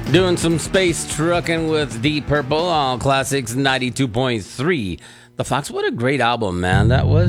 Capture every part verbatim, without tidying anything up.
Doing some space trucking with Deep Purple on Classics ninety-two point three. The Fox, what a great album, man. That was,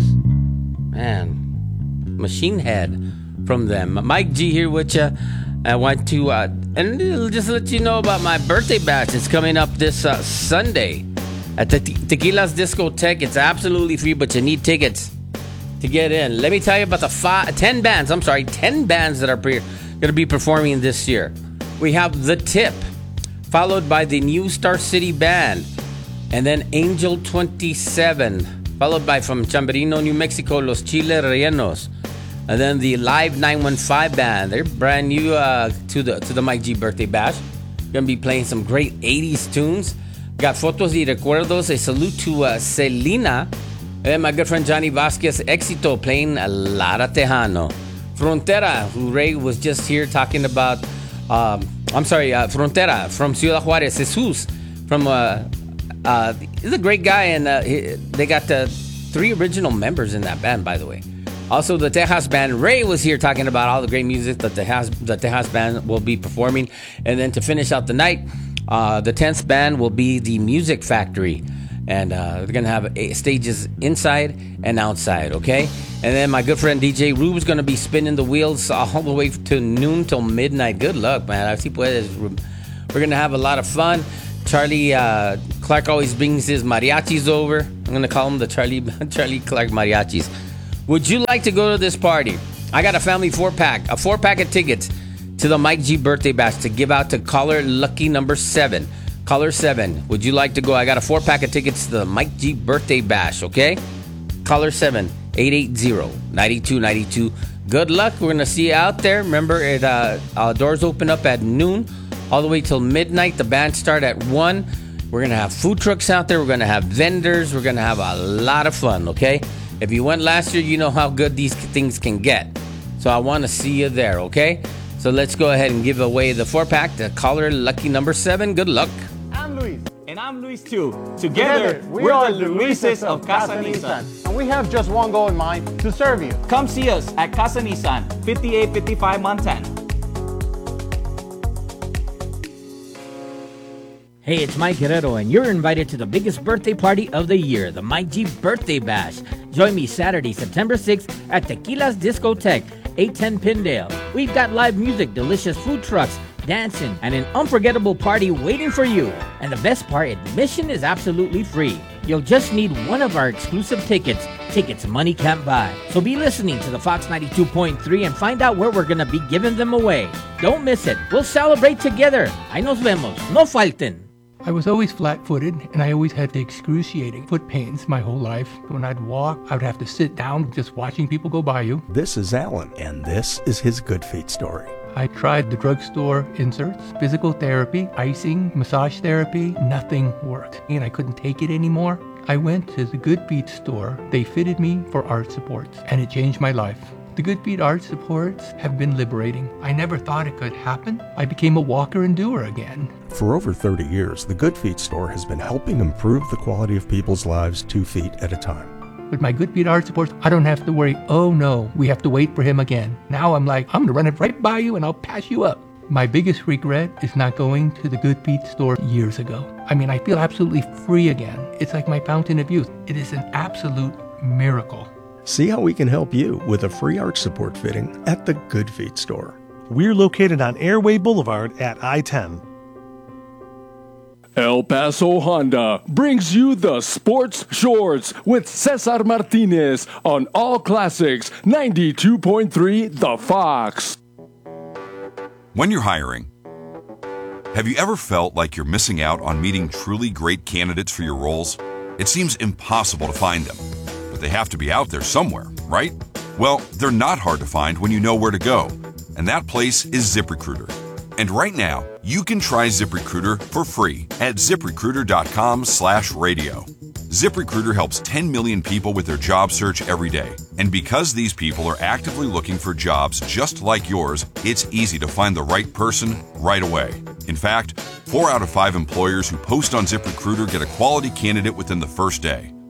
man, Machine Head from them. Mike G here with you. I want to, uh, and just let you know about my birthday bash. It's coming up this uh, Sunday at the Te- Tequila's Discotheque. It's absolutely free, but you need tickets to get in. Let me tell you about the five, ten bands, I'm sorry, ten bands that are pre- going to be performing this year. We have The Tip, followed by the New Star City Band, and then Angel twenty-seven, followed by from Chamberino, New Mexico, Los Chile Rellenos, and then the Live nine one five Band. They're brand new uh, to the to the Mike G Birthday Bash. Gonna be playing some great eighties tunes. Got Fotos y Recuerdos, a salute to uh, Selena, and then my good friend Johnny Vasquez Éxito playing a lot of Tejano. Frontera, who Ray was just here talking about. Um, I'm sorry, uh, Frontera from Ciudad Juárez. Jesus from uh, uh, he's a great guy, and uh, he, they got the three original members in that band, by the way. Also, the Tejas Band. Ray was here talking about all the great music that the Tejas, the Tejas Band will be performing, and then to finish out the night, uh, the tenth band will be the Music Factory, and uh, they're gonna have a, stages inside and outside. Okay. And then my good friend D J Rube's going to be spinning the wheels all the way to noon till midnight. Good luck, man. I see puedes. We're going to have a lot of fun. Charlie uh, Clark always brings his mariachis over. I'm going to call them the Charlie Charlie Clark mariachis. Would you like to go to this party? I got a family four-pack, a four-pack of tickets to the Mike G Birthday Bash to give out to caller lucky number seven. Caller seven, would you like to go? I got a four-pack of tickets to the Mike G Birthday Bash, okay? Caller seven. eight eight zero, nine two nine two. Good luck. We're going to see you out there. Remember, it, uh, our doors open up at noon all the way till midnight. The band start at one. We're going to have food trucks out there. We're going to have vendors. We're going to have a lot of fun, okay? If you went last year, you know how good these things can get. So I want to see you there, okay? So let's go ahead and give away the four-pack to caller lucky number seven. Good luck. I'm Luis. And I'm Luis too. Together, Together we we're are the Luises of Casa Nissan. And we have just one goal in mind, to serve you. Come see us at Casa Nissan, fifty-eight fifty-five Montana. Hey, it's Mike Guerrero, and you're invited to the biggest birthday party of the year, the Mike G Birthday Bash. Join me Saturday, September sixth at Tequila's Discotheque, eight ten Pindale. We've got live music, delicious food trucks, dancing, and an unforgettable party waiting for you. And the best part, admission is absolutely free. You'll just need one of our exclusive tickets. Tickets money can't buy. So be listening to the Fox ninety-two point three and find out where we're going to be giving them away. Don't miss it. We'll celebrate together. Ahí nos vemos. No falten. I was always flat-footed, and I always had the excruciating foot pains my whole life. When I'd walk, I would have to sit down just watching people go by you. This is Alan, and this is his Good Feet story. I tried the drugstore inserts, physical therapy, icing, massage therapy. Nothing worked, and I couldn't take it anymore. I went to the Good Feet store. They fitted me for arch supports, and it changed my life. The Good Feet arch supports have been liberating. I never thought it could happen. I became a walker and doer again. For over thirty years, the Good Feet store has been helping improve the quality of people's lives two feet at a time. With my Good Feet arch supports, I don't have to worry, oh no, we have to wait for him again. Now I'm like, I'm going to run it right by you and I'll pass you up. My biggest regret is not going to the Good Feet store years ago. I mean, I feel absolutely free again. It's like my fountain of youth. It is an absolute miracle. See how we can help you with a free arch support fitting at the Good Feet store. We're located on Airway Boulevard at I ten. El Paso Honda brings you the Sports Shorts with Cesar Martinez on All Classics ninety-two point three The Fox. When you're hiring, have you ever felt like you're missing out on meeting truly great candidates for your roles? It seems impossible to find them, but they have to be out there somewhere, right? Well, they're not hard to find when you know where to go, and that place is ZipRecruiter. And right now, you can try ZipRecruiter for free at ZipRecruiter.com slash radio. ZipRecruiter helps ten million people with their job search every day. And because these people are actively looking for jobs just like yours, it's easy to find the right person right away. In fact, four out of five employers who post on ZipRecruiter get a quality candidate within the first day.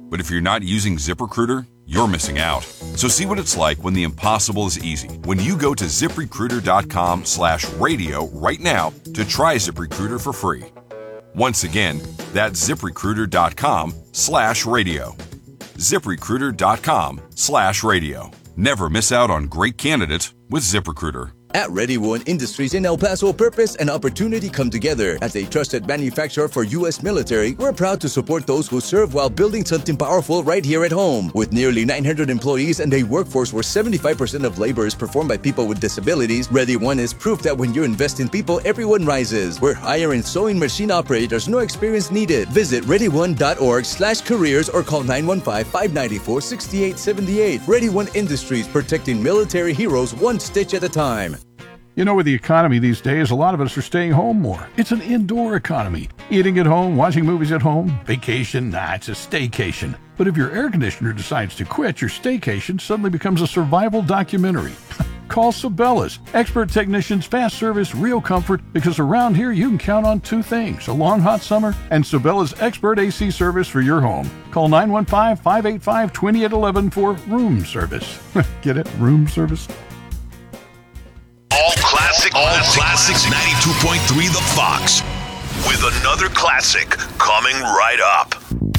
But if you're not using ZipRecruiter, you're missing out. So see what it's like when the impossible is easy. When you go to ZipRecruiter.com slash radio right now to try ZipRecruiter for free. Once again, that's ZipRecruiter.com slash radio. ZipRecruiter.com slash radio. Never miss out on great candidates with ZipRecruiter. At Ready One Industries in El Paso, purpose and opportunity come together. As a trusted manufacturer for U S military, we're proud to support those who serve while building something powerful right here at home. With nearly nine hundred employees and a workforce where seventy-five percent of labor is performed by people with disabilities, Ready One is proof that when you invest in people, everyone rises. We're hiring sewing machine operators, no experience needed. Visit ready one dot org slash careers or call nine one five, five nine four, six eight seven eight. Ready One Industries, protecting military heroes one stitch at a time. You know, with the economy these days, a lot of us are staying home more. It's an indoor economy. Eating at home, watching movies at home, vacation, nah, it's a staycation. But if your air conditioner decides to quit, your staycation suddenly becomes a survival documentary. Call Sabela's. Expert technicians, fast service, real comfort, because around here you can count on two things, a long hot summer and Sabela's expert A C service for your home. Call nine one five, five eight five, two eight one one for room service. Get it? Room service? All classic, all classics, ninety-two point three The Fox, with another classic coming right up.